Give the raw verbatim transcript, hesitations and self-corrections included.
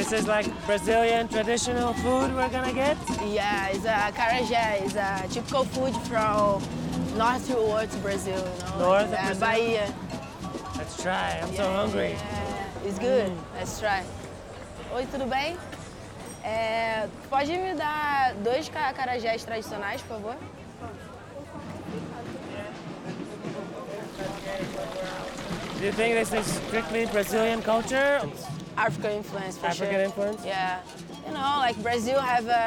this is like Brazilian traditional food we're gonna get? Yeah, it's a acarajé. It's a typical food from north towards Brazil, you know. North of yeah, Brazil? Bahia. Let's try. I'm yeah, so hungry. Yeah, it's good. Mm. Let's try. Oi, tudo bem? É, pode me dar dois acarajés tradicionais, por favor? Do you think this is strictly Brazilian culture? African influence, for African sure. influence? Yeah. You know, like Brazil have a